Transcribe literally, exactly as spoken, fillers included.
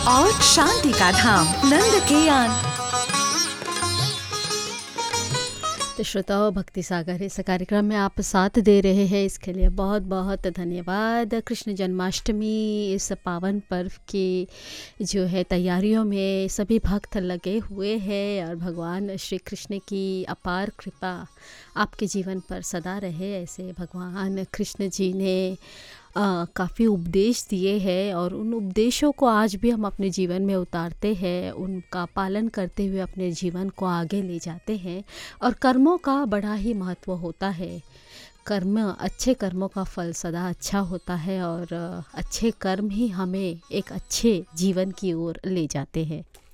और शांति का धाम नंद के यान। तो श्रोताओं, भक्ति सागर इस कार्यक्रम में आप साथ दे रहे हैं, इसके लिए बहुत बहुत धन्यवाद। कृष्ण जन्माष्टमी इस पावन पर्व की जो है तैयारियों में सभी भक्त लगे हुए हैं और भगवान श्री कृष्ण की अपार कृपा आपके जीवन पर सदा रहे। ऐसे भगवान कृष्ण जी ने काफ़ी उपदेश दिए हैं और उन उपदेशों को आज भी हम अपने जीवन में उतारते हैं, उनका पालन करते हुए अपने जीवन को आगे ले जाते हैं। और कर्मों का बड़ा ही महत्व होता है। कर्म, अच्छे कर्मों का फल सदा अच्छा होता है और अच्छे कर्म ही हमें एक अच्छे जीवन की ओर ले जाते हैं।